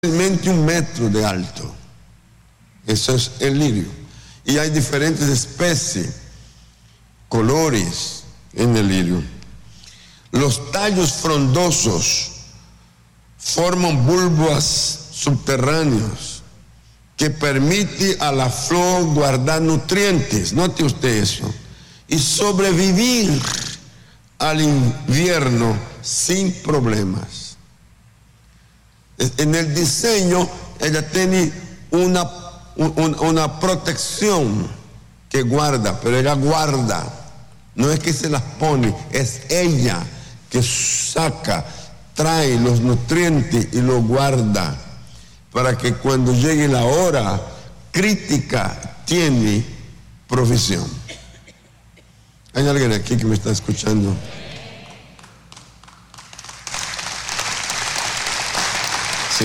1 metro de alto. Eso es el lirio. Y hay diferentes especies, colores en el lirio. Los tallos frondosos forman bulbos subterráneos que permiten a la flor guardar nutrientes, note usted eso, y sobrevivir al invierno sin problemas. En el diseño ella tiene una protección que guarda, pero ella guarda, no es que se las pone, es ella que saca, trae los nutrientes y los guarda para que cuando llegue la hora crítica tiene provisión. ¿Hay alguien aquí que me está escuchando? Sí.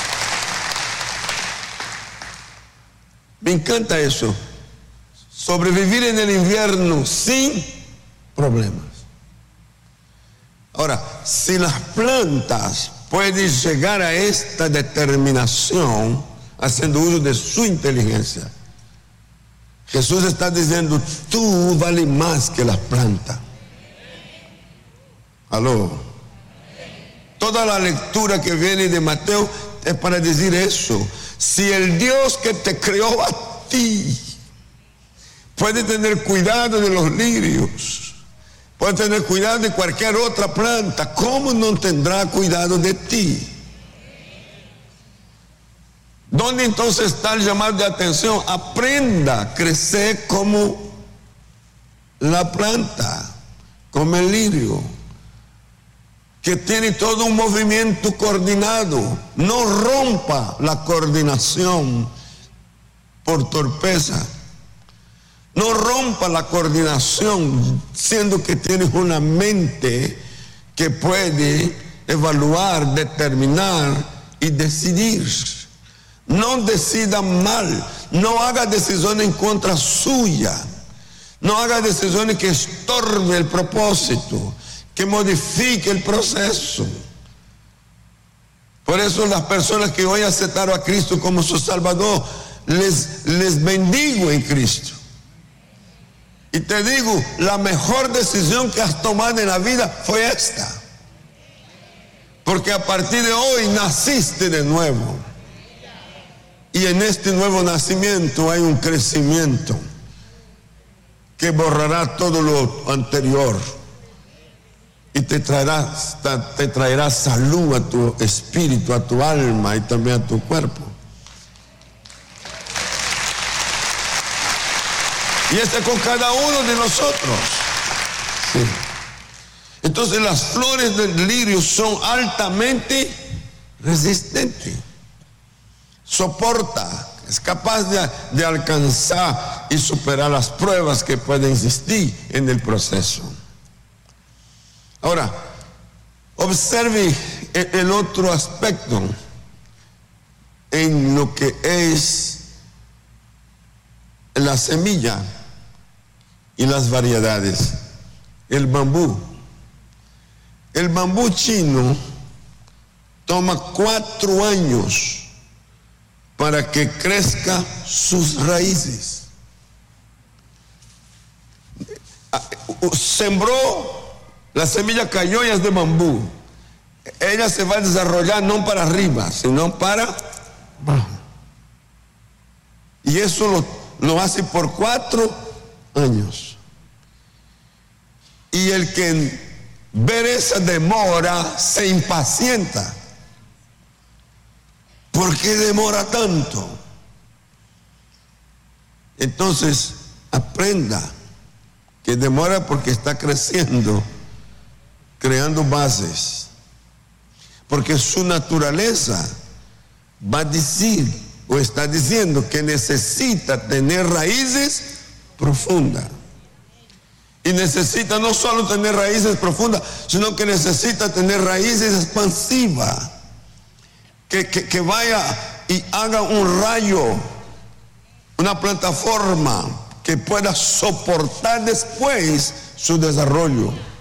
Me encanta eso. Sobrevivir en el invierno sin problemas. Ahora, si las plantas pueden llegar a esta determinación haciendo uso de su inteligencia, Jesús está diciendo, tú vales más que las plantas. Aló. Toda la lectura que viene de Mateo es para decir eso. Si el Dios que te creó a ti puede tener cuidado de los lirios, puede tener cuidado de cualquier otra planta, ¿cómo no tendrá cuidado de ti? ¿Dónde entonces está el llamado de atención? Aprenda a crecer como la planta, como el lirio, que tiene todo un movimiento coordinado. No rompa la coordinación por torpeza. No rompa la coordinación siendo que tienes una mente que puede evaluar, determinar y decidir. No decida mal, no haga decisiones en contra suya, no haga decisiones que estorben el propósito, que modifique el proceso. Por eso las personas que hoy aceptaron a Cristo como su Salvador, les bendigo en Cristo. Y te digo, la mejor decisión que has tomado en la vida fue esta. Porque a partir de hoy naciste de nuevo. Y en este nuevo nacimiento hay un crecimiento que borrará todo lo anterior. Y te traerá salud a tu espíritu, a tu alma y también a tu cuerpo. Y con cada uno de nosotros. Sí. Entonces las flores del lirio son altamente resistentes. Soporta, es capaz de alcanzar y superar las pruebas que pueden existir en el proceso. Ahora, observe el otro aspecto en lo que es la semilla y las variedades. El bambú. El bambú chino toma 4 años para que crezca sus raíces. Sembró, la semilla cayó y es de bambú. Ella se va a desarrollar no para arriba, sino para abajo. Y eso lo hace por 4 años. Y el que ve esa demora se impacienta. ¿Por qué demora tanto? Entonces, aprenda que demora porque está creciendo, creando bases. Porque su naturaleza va a decir, o está diciendo, que necesita tener raíces profundas. Y necesita no solo tener raíces profundas, sino que necesita tener raíces expansivas. Que vaya y haga un rayo, una plataforma que pueda soportar después su desarrollo.